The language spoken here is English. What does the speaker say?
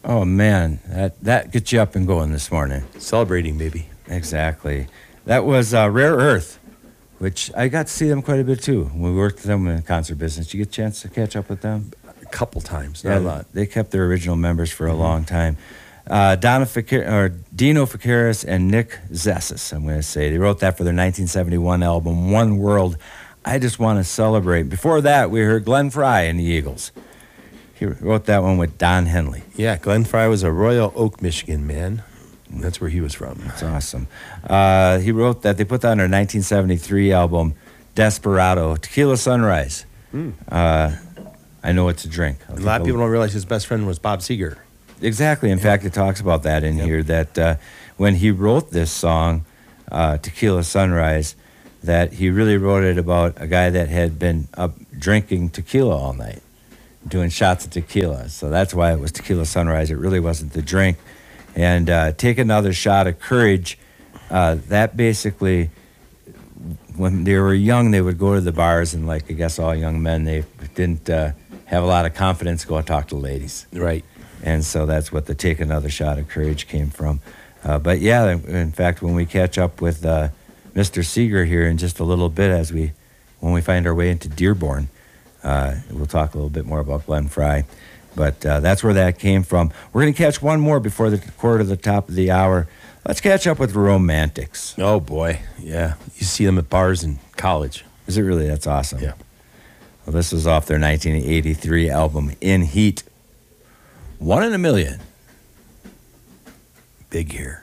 Oh, man, that gets you up and going this morning. Celebrating, baby. Exactly. That was Rare Earth, which I got to see them quite a bit, too. We worked with them in the concert business. Did you get a chance to catch up with them? A couple times, not a lot. They kept their original members for a long time. Dino Fakaris and Nick Zessis, I'm going to say. They wrote that for their 1971 album, One World. I Just Want to Celebrate. Before that, we heard Glenn Frey and the Eagles. He wrote that one with Don Henley. Yeah, Glenn Frey was a Royal Oak, Michigan man. That's where he was from. That's awesome. He wrote that. They put that on their 1973 album, Desperado, Tequila Sunrise. I Know It's a Drink. A lot of people don't realize his best friend was Bob Seger. Exactly. In fact, it talks about that in here, that when he wrote this song, Tequila Sunrise, that he really wrote it about a guy that had been up drinking tequila all night, doing shots of tequila. So that's why it was Tequila Sunrise. It really wasn't the drink. And Take Another Shot of Courage, that basically, when they were young, they would go to the bars, and like I guess all young men, they didn't have a lot of confidence to go and talk to ladies. Right. And so that's what the Take Another Shot of Courage came from. But yeah, in fact, when we catch up with Mr. Seeger here in just a little bit, when we find our way into Dearborn, we'll talk a little bit more about Glenn Frey. But that's where that came from. We're going to catch one more before the quarter to the top of the hour. Let's catch up with the Romantics. Oh, boy. Yeah. You see them at bars in college. Is it really? That's awesome. Yeah. Well, this was off their 1983 album, In Heat. 1 in a Million. Big here.